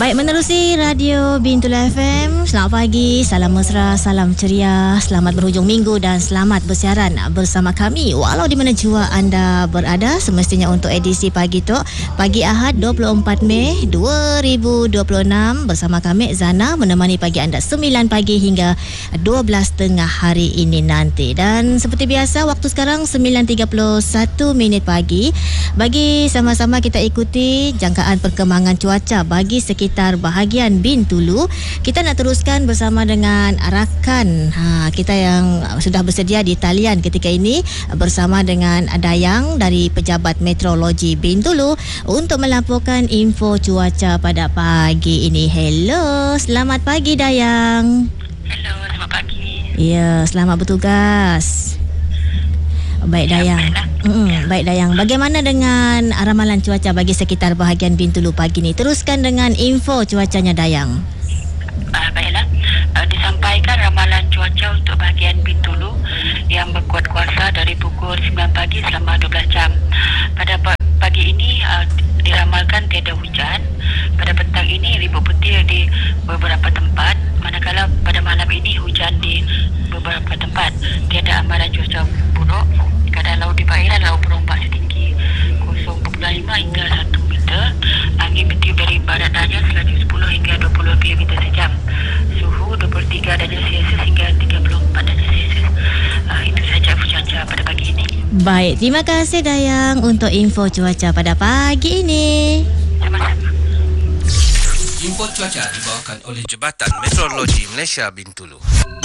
Baik, menerusi Radio Bintulu FM. Selamat pagi, salam mesra, salam ceria, selamat berhujung minggu dan selamat bersiaran bersama kami. Walau di mana jua anda berada, semestinya untuk edisi pagi tu, pagi Ahad 24 Mei 2026 bersama kami Zana menemani pagi anda 9 pagi hingga 12 tengah hari ini nanti. Dan seperti biasa, waktu sekarang 9.31 minit pagi. Bagi sama-sama kita ikuti jangkaan perkembangan cuaca bagi sekitar bahagian Bintulu. Kita nak teruskan bersama dengan rakan kita yang sudah bersedia di talian ketika ini bersama dengan Dayang dari Pejabat Meteorologi Bintulu untuk melaporkan info cuaca pada pagi ini. Hello, selamat pagi Dayang. Hello, selamat pagi. Ya, selamat bertugas. Baik Dayang. Baik Dayang. Bagaimana dengan ramalan cuaca bagi sekitar bahagian Bintulu pagi ni? Teruskan dengan info cuacanya Dayang. Baiklah. Disampaikan ramalan cuaca untuk bahagian Bintulu yang berkuat kuasa dari pukul 9 pagi selama 12 jam. Pada pagi ini diramalkan tiada hujan. Pada petang ini ribut petir di beberapa tempat, manakala pada malam ini hujan di beberapa tempat. Tiada amaran cuaca buruk. Keadaan laut di perairan laut berombak setinggi 0.5 hingga 1 meter. Angin bertiup dari barat daya selaju 10 hingga 20 km sejam. Suhu 23 darjah Celsius hingga 34 darjah Celsius. Itu saja cuaca pada pagi ini. Baik, terima kasih Dayang untuk info cuaca pada pagi ini. Sama-sama. Info cuaca dibawakan oleh Jabatan Meteorologi Malaysia Bintulu.